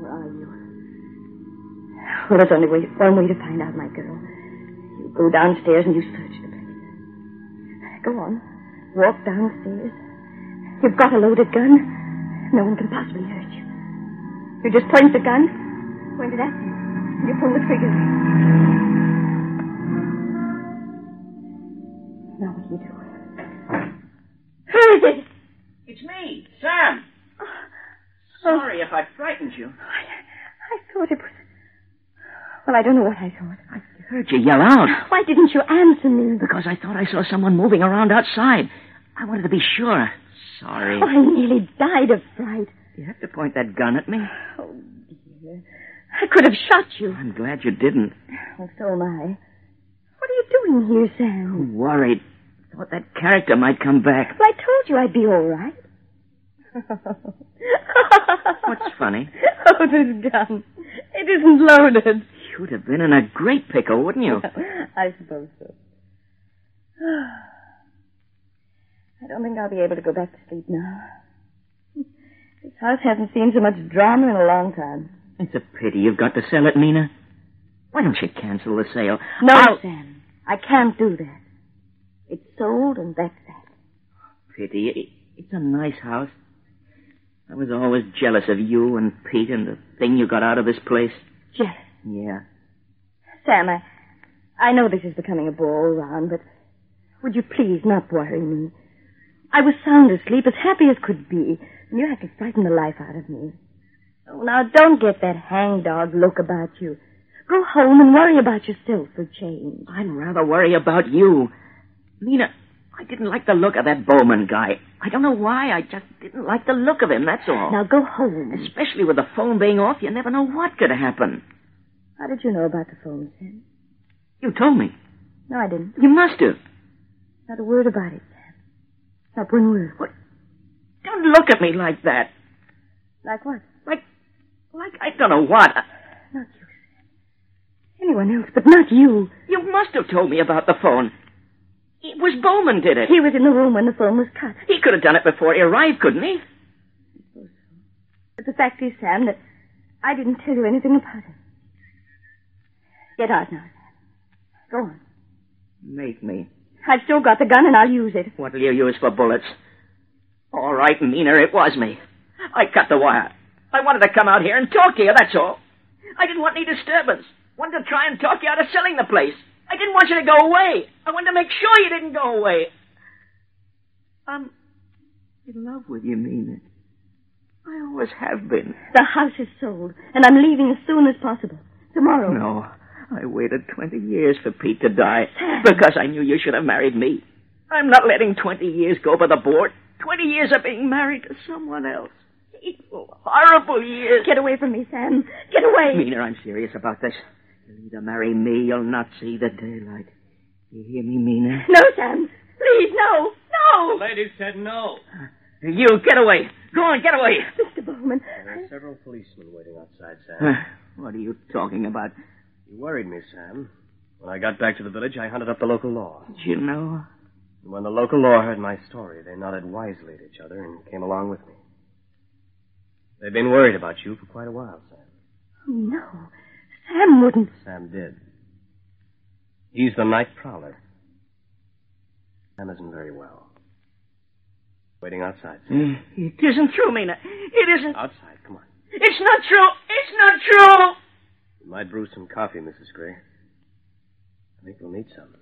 Where are you? Well, there's only one way to find out, my girl. You go downstairs and you search the place. Go on. Walk downstairs. You've got a loaded gun. No one can possibly hurt you. You just point the gun, point it at them, and you pull the trigger. Now what do you do? Who is it? It's me, Sam. Sorry if I frightened you. I thought it was... Well, I don't know what I thought. I heard you yell out. Why didn't you answer me? Because I thought I saw someone moving around outside. I wanted to be sure. Sorry. Oh, I nearly died of fright. You have to point that gun at me. Oh, dear. I could have shot you. I'm glad you didn't. Well, so am I. What are you doing here, Sam? I'm worried. Thought that character might come back. Well, I told you I'd be all right. What's funny? Oh, this gun. It isn't loaded. You'd have been in a great pickle, wouldn't you? I suppose so. I don't think I'll be able to go back to sleep now. This house hasn't seen so much drama in a long time. It's a pity you've got to sell it, Mina. Why don't you cancel the sale? No, Sam. I can't do that. It's sold, and that's that. Pity. It's a nice house. I was always jealous of you and Pete and the thing you got out of this place. Jealous? Yeah. Sam, I know this is becoming a ball round, but would you please not worry me? I was sound asleep, as happy as could be, and you had to frighten the life out of me. Oh, now, don't get that hangdog look about you. Go home and worry about yourself for change. I'd rather worry about you. Mina, I didn't like the look of that Bowman guy. I don't know why. I just didn't like the look of him, that's all. Now, go home. Especially with the phone being off, you never know what could happen. How did you know about the phone, Sam? You told me. No, I didn't. You must have. Not a word about it, Sam. Not one word. What? Don't look at me like that. Like what? Like I don't know what. Not you, Sam. Anyone else, but not you. You must have told me about the phone. It was Bowman did it. He was in the room when the phone was cut. He could have done it before he arrived, couldn't he? But the fact is, Sam, that I didn't tell you anything about it. Get out now, Sam. Go on. Make me. I've still got the gun, and I'll use it. What'll you use for bullets? All right, Mina, it was me. I cut the wire. I wanted to come out here and talk to you, that's all. I didn't want any disturbance. Wanted to try and talk you out of selling the place. I didn't want you to go away. I wanted to make sure you didn't go away. I'm in love with you, Mina. I always have been. The house is sold, and I'm leaving as soon as possible. Tomorrow. No, I waited 20 years for Pete to die because I knew you should have married me. I'm not letting 20 years go by the board. 20 years of being married to someone else. Hateful, horrible years. Get away from me, Sam. Get away. Mina, I'm serious about this. You'll either marry me, you'll not see the daylight. You hear me, Mina? No, Sam. Please, no. No. The lady said no. You, get away. Go on, get away. Mr. Bowman. There are several policemen waiting outside, Sam. What are you talking about? You worried me, Sam. When I got back to the village, I hunted up the local law. Did you know? And when the local law heard my story, they nodded wisely at each other and came along with me. They've been worried about you for quite a while, Sam. No. Sam wouldn't. Sam did. He's the night prowler. Sam isn't very well. Waiting outside, Sam. It isn't true, Mina. It isn't. Outside, come on. It's not true. It's not true. You might brew some coffee, Mrs. Gray. I think we'll need some.